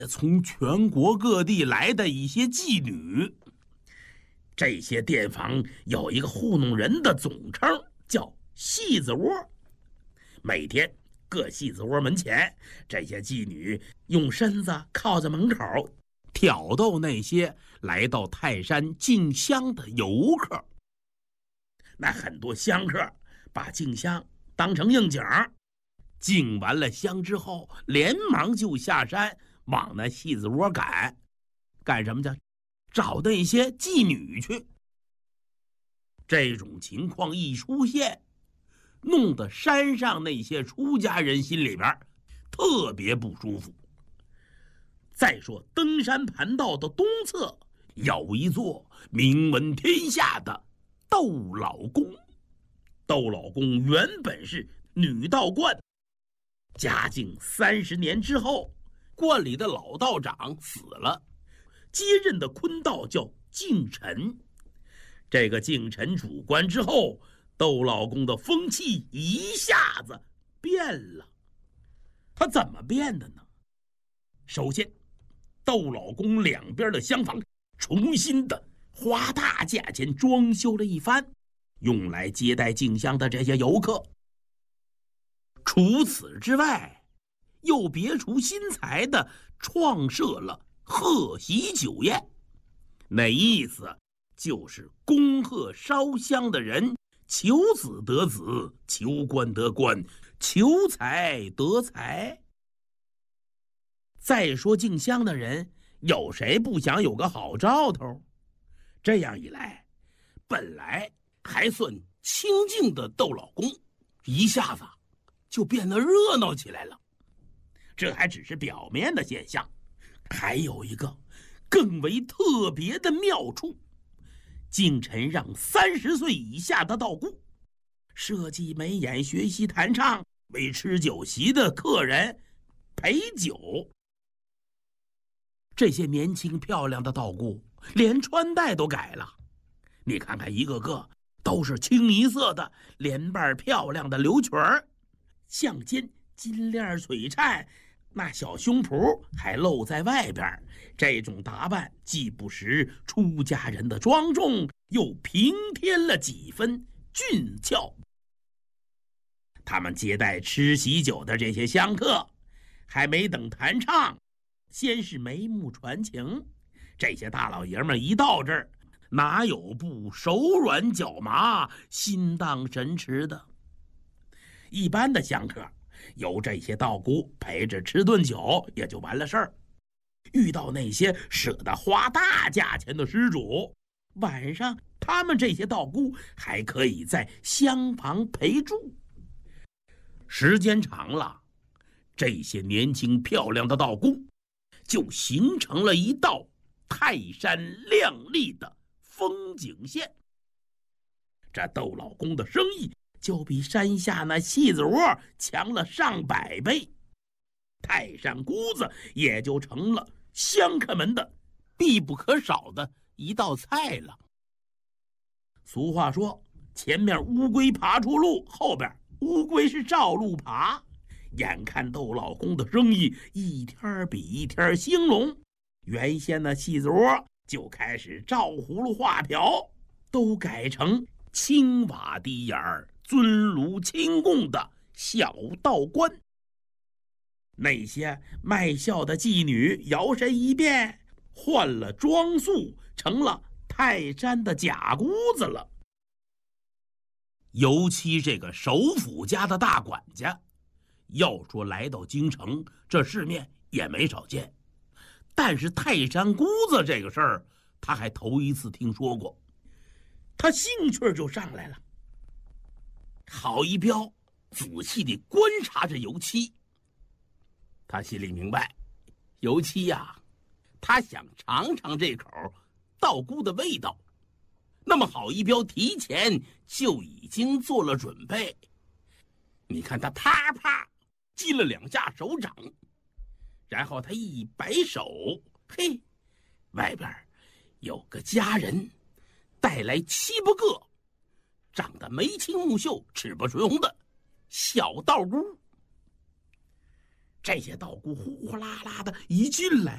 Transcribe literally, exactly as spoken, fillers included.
从全国各地来的一些妓女。这些店房有一个糊弄人的总称，叫戏子窝。每天各戏子窝门前，这些妓女用身子靠在门口，挑逗那些来到泰山进香的游客。那很多香客把进香当成应景，进完了香之后，连忙就下山往那戏子窝赶。干什么去？找那些妓女去。这种情况一出现，弄得山上那些出家人心里边特别不舒服。再说登山盘道的东侧有一座名闻天下的窦老宫。窦老宫原本是女道观，嘉靖三十年之后，观里的老道长死了，接任的坤道叫敬臣。这个敬臣主官之后，窦老宫的风气一下子变了。他怎么变的呢？首先，窦老宫两边的厢房重新的花大价钱装修了一番，用来接待进香的这些游客。除此之外，又别出心裁的创设了贺喜酒宴，那意思就是恭贺烧香的人求子得子，求官得官，求财得财。再说进香的人，有谁不想有个好兆头？这样一来，本来还算清静的窦老宫，一下子就变得热闹起来了。这还只是表面的现象，还有一个更为特别的妙处。敬臣让三十岁以下的道姑设计眉眼，学习弹唱，为吃酒席的客人陪酒。这些年轻漂亮的道姑连穿戴都改了，你看看一个个都是清一色的连瓣漂亮的留裙儿，项肩金链璀璨，那小胸脯还露在外边。这种打扮既不失出家人的庄重，又平添了几分俊俏。他们接待吃喜酒的这些香客，还没等弹唱，先是眉目传情。这些大老爷们一到这儿，哪有不手软脚麻，心荡神驰的？一般的香客由这些道姑陪着吃顿酒也就完了事儿。遇到那些舍得花大价钱的施主，晚上他们这些道姑还可以在厢房陪住。时间长了，这些年轻漂亮的道姑就形成了一道泰山亮丽的风景线。这窦老宫的生意就比山下那戏子窝强了上百倍，泰山姑子也就成了香客们的必不可少的一道菜了。俗话说，前面乌龟爬出路，后边乌龟是照路爬。眼看窦老宫的生意一天比一天兴隆，原先的戏子窝就开始照葫芦画瓢，都改成青瓦低檐儿、尊炉清供的小道观。那些卖笑的妓女摇身一变，换了装束，成了泰山的假姑子了。尤其这个首府家的大管家，要说来到京城，这世面也没少见，但是泰山姑子这个事儿，他还头一次听说过。他兴趣就上来了，郝一彪仔细地观察着油漆。他心里明白，油漆呀、啊，他想尝尝这口道姑的味道。那么郝一彪提前就已经做了准备。你看他啪啪击了两下手掌，然后他一摆手，嘿，外边有个家人带来七八个长得眉清目秀、齿不唇红的小道姑。这些道姑呼呼啦啦的一进来，